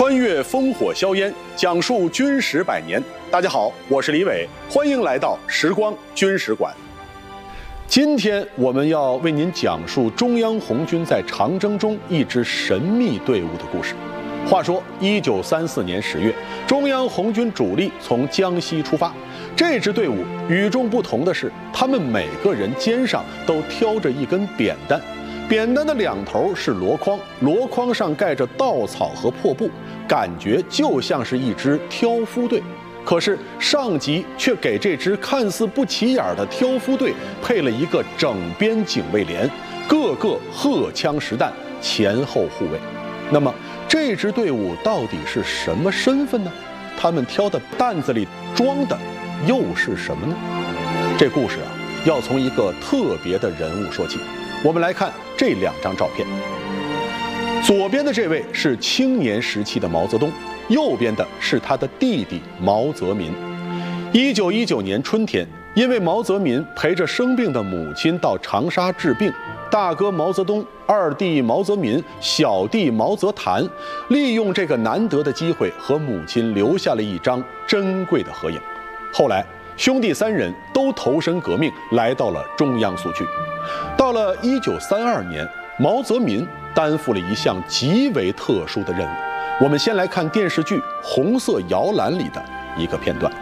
穿越烽火硝烟，讲述军史百年。大家好，我是李伟，欢迎来到时光军史馆。今天我们要为您讲述中央红军在长征中一支神秘队伍的故事。话说1934年10月，中央红军主力从江西出发。这支队伍与众不同的是，他们每个人肩上都挑着一根扁担，扁担的两头是箩筐，箩筐上盖着稻草和破布，感觉就像是一支挑夫队。可是上级却给这支看似不起眼的挑夫队配了一个整编警卫连，个个荷枪实弹，前后护卫。那么这支队伍到底是什么身份呢？他们挑的担子里装的又是什么呢？这故事要从一个特别的人物说起。我们来看这两张照片，左边的这位是青年时期的毛泽东，右边的是他的弟弟毛泽民。1919年春天，因为毛泽民陪着生病的母亲到长沙治病，大哥毛泽东、二弟毛泽民、小弟毛泽谭利用这个难得的机会和母亲留下了一张珍贵的合影。后来兄弟三人都投身革命，来到了中央苏区。到了1932年，毛泽民担负了一项极为特殊的任务。我们先来看电视剧《红色摇篮》里的一个片段。